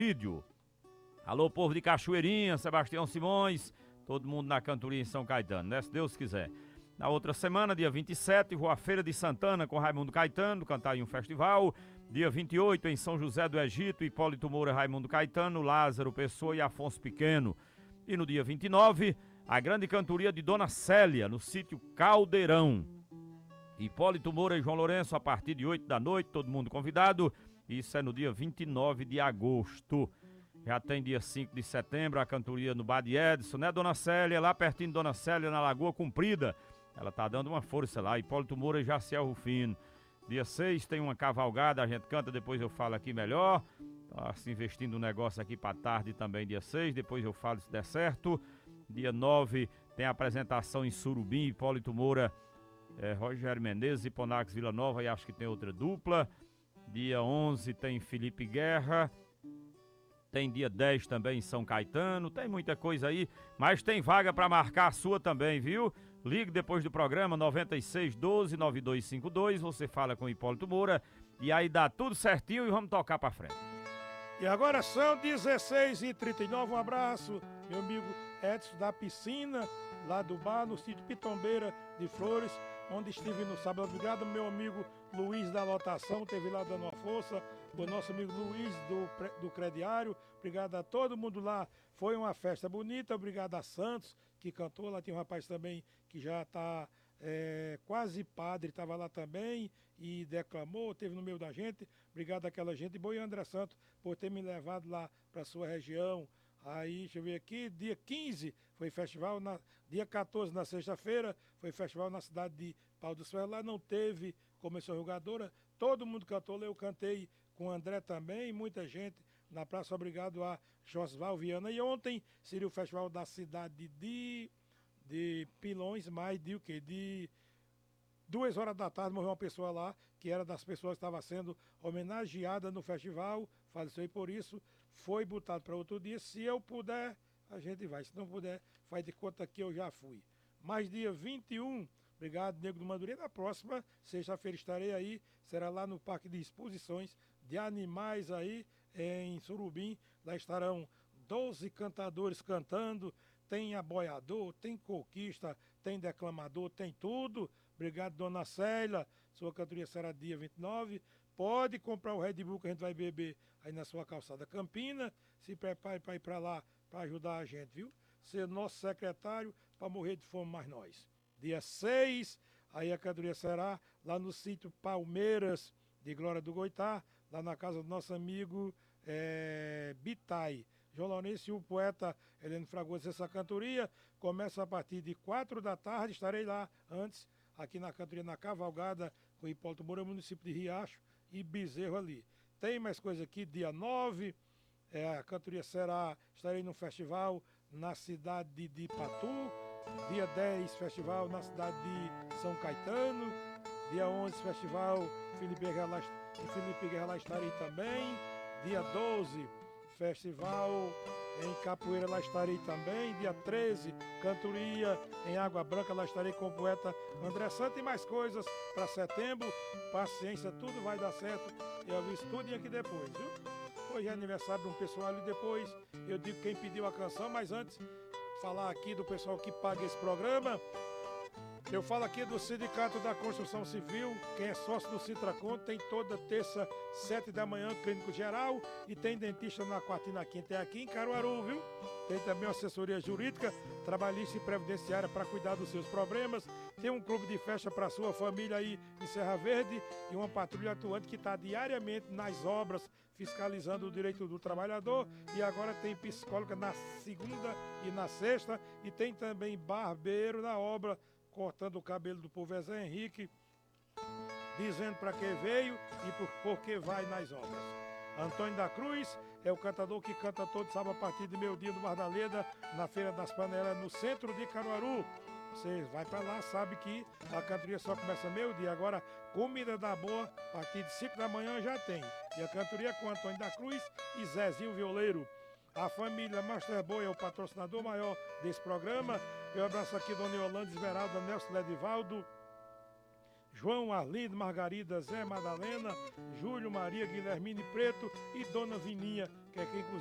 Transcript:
Vídeo. Alô, povo de Cachoeirinha, Sebastião Simões, todo mundo na cantoria em São Caetano, né? Se Deus quiser. Na outra semana, dia 27, vou à Feira de Santana com Raimundo Caetano, cantar em um festival. Dia 28, em São José do Egito, Hipólito Moura, Raimundo Caetano, Lázaro Pessoa e Afonso Pequeno. E no dia 29, a grande cantoria de Dona Célia, no sítio Caldeirão. Hipólito Moura e João Lourenço, a partir de 8 da noite, todo mundo convidado. Isso é no dia 29 de agosto. Já tem dia 5 de setembro, a cantoria no Bar de Edson, né, Dona Célia? Lá pertinho de Dona Célia, na Lagoa Comprida. Ela tá dando uma força lá, Hipólito Moura e Jaciel Rufino. Dia 6 tem uma cavalgada, a gente canta, depois eu falo aqui melhor. Tá se investindo um negócio aqui pra tarde também, dia 6, depois eu falo se der certo. Dia 9 tem a apresentação em Surubim, Hipólito Moura, Rogério Menezes, Hiponax Vila Nova e acho que tem outra dupla. Dia 11 tem Felipe Guerra. Tem dia 10 também em São Caetano, tem muita coisa aí, mas tem vaga para marcar a sua também, viu? Ligue depois do programa 9612-9252, você fala com o Hipólito Moura e aí dá tudo certinho e vamos tocar para frente. E agora são 16h39, um abraço, meu amigo Edson da Piscina, lá do bar, no sítio Pitombeira de Flores, onde estive no sábado. Obrigado, meu amigo Luiz da Lotação, teve lá dando uma força. O nosso amigo Luiz do Crediário, obrigado a todo mundo lá. Foi uma festa bonita, obrigado a Santos, que cantou. Lá tem um rapaz também que já está quase padre, estava lá também e declamou, teve no meio da gente. Obrigado àquela gente. E bom, e André Santos por ter me levado lá para sua região. Aí, deixa eu ver aqui, dia 15 foi festival, dia 14, na sexta-feira, foi festival na cidade de Pau dos Ferros. Lá não teve comissão jogadora, todo mundo cantou, eu cantei com o André também, muita gente na praça. Obrigado a Josval Viana. E ontem seria o festival da cidade de Pilões, mais de o quê? De 2 horas da tarde morreu uma pessoa lá, que era das pessoas que estava sendo homenageada no festival, faleceu e por isso foi botado para outro dia. Se eu puder, a gente vai. Se não puder, faz de conta que eu já fui. Mas dia 21, obrigado, Nego do Madureira. Na próxima sexta-feira estarei aí, será lá no Parque de Exposições de Animais aí, em Surubim. Lá estarão 12 cantadores cantando, tem aboiador, tem coquista, tem declamador, tem tudo. Obrigado, Dona Célia. Sua cantoria será dia 29. Pode comprar o Red Bull que a gente vai beber aí na sua calçada Campina. Se prepare para ir para lá para ajudar a gente, viu? Ser nosso secretário para morrer de fome mais nós. Dia 6, aí a cantoria será lá no sítio Palmeiras de Glória do Goitá, lá na casa do nosso amigo Bitai. João Lourenço e o poeta Heleno Fragoso. Essa cantoria começa a partir de 4 da tarde. Estarei lá antes, aqui na cantoria, na Cavalgada, com Hipólito Moura, município de Riacho e Bezerro ali. Tem mais coisa aqui, dia 9, a cantoria estarei no festival na cidade de Patu. Dia 10, festival na cidade de São Caetano. Dia 11, festival Felipe Guerra lá estarei também. Dia 12, festival em Capoeira, lá estarei também. Dia 13, cantoria em Água Branca, lá estarei com o poeta André Santos. E mais coisas para setembro. Paciência, tudo vai dar certo. Eu aviso tudo aqui depois, viu? Hoje é aniversário de um pessoal ali, depois eu digo quem pediu a canção, mas antes, falar aqui do pessoal que paga esse programa. Eu falo aqui do Sindicato da Construção Civil. Quem é sócio do Citracon tem toda terça, 7 da manhã, clínico geral, e tem dentista na quarta e na quinta, é aqui em Caruaru, viu? Tem também uma assessoria jurídica, trabalhista e previdenciária para cuidar dos seus problemas. Tem um clube de festa para sua família aí em Serra Verde e uma patrulha atuante que está diariamente nas obras, fiscalizando o direito do trabalhador. E agora tem psicóloga na segunda e na sexta, e tem também barbeiro na obra, cortando o cabelo do povo. Zé Henrique, dizendo para que veio e por que vai nas obras. Antônio da Cruz é o cantador que canta todo sábado a partir de meio-dia do Bar da Leda, na Feira das Panelas, no centro de Caruaru. Você vai para lá, sabe que a cantoria só começa meio-dia. Agora, comida da boa, a partir de 5 da manhã já tem. E a cantoria com Antônio da Cruz e Zezinho Violeiro. A família Master Boy é o patrocinador maior desse programa. Eu abraço aqui Dona Yolanda Esmeralda, Nelson Ledivaldo, João Arlindo, Margarida, Zé Madalena, Júlio, Maria, Guilhermine Preto e Dona Vininha, que é quem